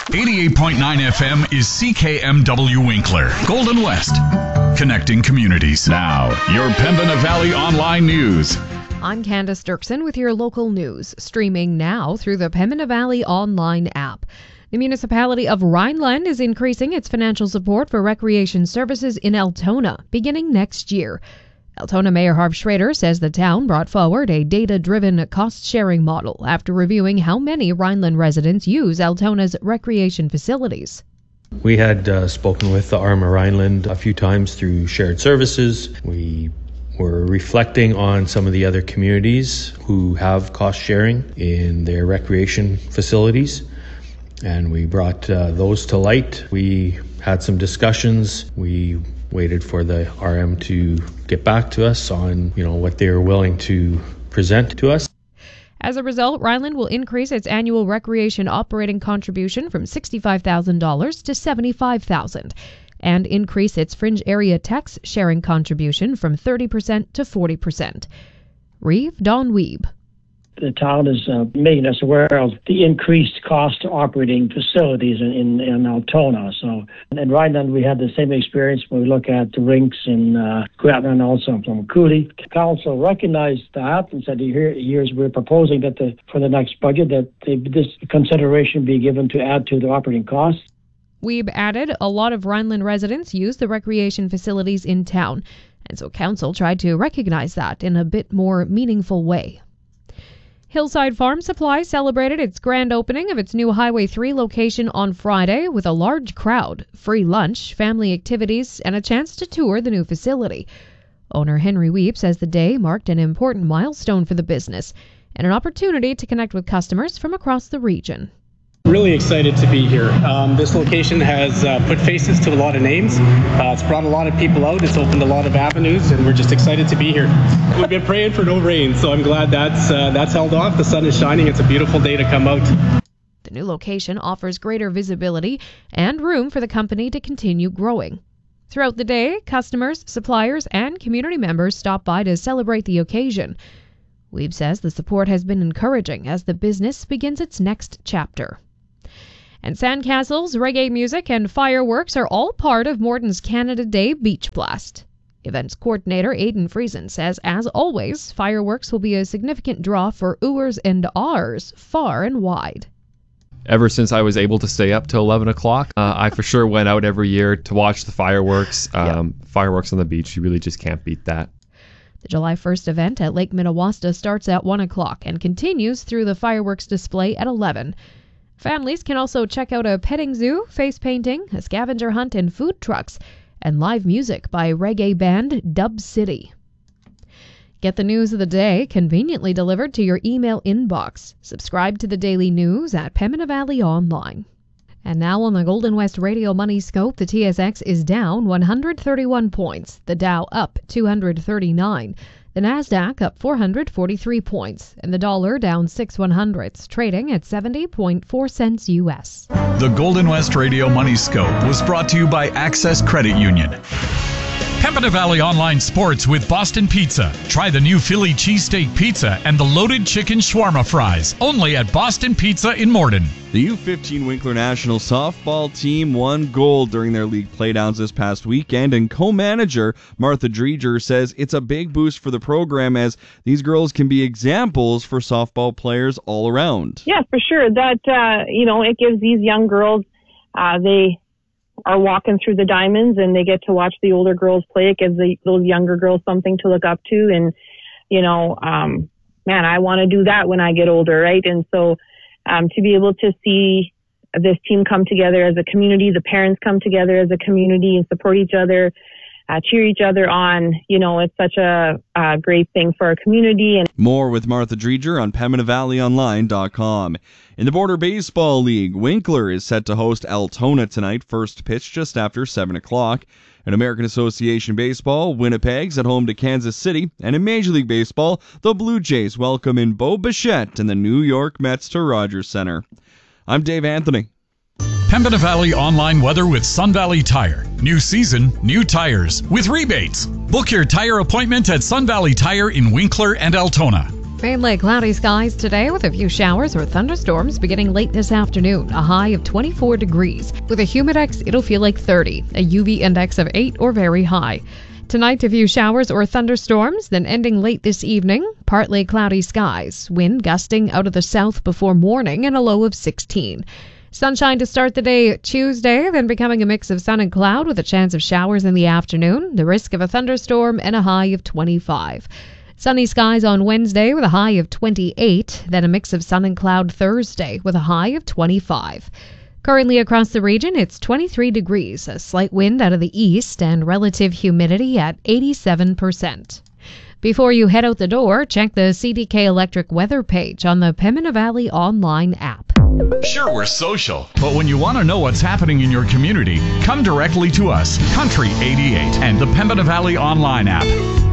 88.9 FM is CKMW Winkler, Golden West, connecting communities. Now, your Pembina Valley Online News. I'm Candace Dirksen with your local news, streaming now through the Pembina Valley Online app. The municipality of Rhineland is increasing its financial support for recreation services in Altona beginning next year. Altona Mayor Harv Schrader says the town brought forward a data-driven cost-sharing model after reviewing how many Rhineland residents use Altona's recreation facilities. We had spoken with the Arma Rhineland a few times through shared services. We were reflecting on some of the other communities who have cost-sharing in their recreation facilities, and we brought those to light. We had some discussions. We waited for the RM to get back to us on, what they were willing to present to us. As a result, Rhineland will increase its annual recreation operating contribution from $65,000 to $75,000 and increase its fringe area tax sharing contribution from 30% to 40%. Reeve Don Weeb. The town is making us aware of the increased cost to operating facilities in Altona. So in Rhineland, we had the same experience when we look at the rinks in Gretna and also from Cooley. Council recognized that and said, here's we're proposing that for the next budget that this consideration be given to add to the operating costs. Weeb added, a lot of Rhineland residents use the recreation facilities in town, and so Council tried to recognize that in a bit more meaningful way. Hillside Farm Supply celebrated its grand opening of its new Highway 3 location on Friday with a large crowd, free lunch, family activities, and a chance to tour the new facility. Owner Henry Weep says the day marked an important milestone for the business and an opportunity to connect with customers from across the region. Really excited to be here. This location has put faces to a lot of names. It's brought a lot of people out. It's opened a lot of avenues, and we're just excited to be here. We've been praying for no rain, so I'm glad that's held off. The sun is shining. It's a beautiful day to come out. The new location offers greater visibility and room for the company to continue growing. Throughout the day, customers, suppliers, and community members stop by to celebrate the occasion. Weeb says the support has been encouraging as the business begins its next chapter. And sandcastles, reggae music, and fireworks are all part of Morton's Canada Day Beach Blast. Events coordinator Aidan Friesen says, as always, fireworks will be a significant draw for ooers and ahs far and wide. Ever since I was able to stay up till 11 o'clock, I for sure went out every year to watch the fireworks. Fireworks on the beach, you really just can't beat that. The July 1st event at Lake Minnewaska starts at 1 o'clock and continues through the fireworks display at 11. Families can also check out a petting zoo, face painting, a scavenger hunt, and food trucks, and live music by reggae band Dub City. Get the news of the day conveniently delivered to your email inbox. Subscribe to the daily news at Pembina Valley Online. And now on the Golden West Radio Money Scope, the TSX is down 131 points, the Dow up 239, the Nasdaq up 443 points, and the dollar down 6/100ths, trading at 70.4 cents U.S. The Golden West Radio Money Scope was brought to you by Access Credit Union. Pembina Valley Online Sports with Boston Pizza. Try the new Philly cheesesteak pizza and the loaded chicken shawarma fries. Only at Boston Pizza in Morden. The U15 Winkler National softball team won gold during their league playdowns this past weekend, and co-manager Martha Dreger says it's a big boost for the program as these girls can be examples for softball players all around. Yeah, for sure. That, it gives these young girls, they are walking through the diamonds and they get to watch the older girls play. It gives those younger girls something to look up to. And, I want to do that when I get older, right? And so to be able to see this team come together as a community, the parents come together as a community and support each other, cheer each other on, it's such a great thing for our community. And more with Martha Dreger on PembinaValleyOnline.com. In the Border Baseball League, Winkler is set to host Altona tonight, first pitch just after 7 o'clock. In American Association Baseball, Winnipeg's at home to Kansas City. And in Major League Baseball, the Blue Jays welcome in Bo Bichette and the New York Mets to Rogers Center. I'm Dave Anthony. Pembina Valley Online Weather with Sun Valley Tire. New season, new tires with rebates. Book your tire appointment at Sun Valley Tire in Winkler and Altona. Mainly cloudy skies today with a few showers or thunderstorms beginning late this afternoon. A high of 24 degrees. With a humidex, it'll feel like 30. A UV index of 8 or very high. Tonight, a few showers or thunderstorms, then ending late this evening. Partly cloudy skies. Wind gusting out of the south before morning and a low of 16. Sunshine to start the day Tuesday, then becoming a mix of sun and cloud with a chance of showers in the afternoon. The risk of a thunderstorm and a high of 25. Sunny skies on Wednesday with a high of 28, then a mix of sun and cloud Thursday with a high of 25. Currently across the region, it's 23 degrees, a slight wind out of the east, and relative humidity at 87%. Before you head out the door, check the CDK Electric weather page on the Pembina Valley online app. Sure, we're social, but when you want to know what's happening in your community, come directly to us, Country 88, and the Pembina Valley online app.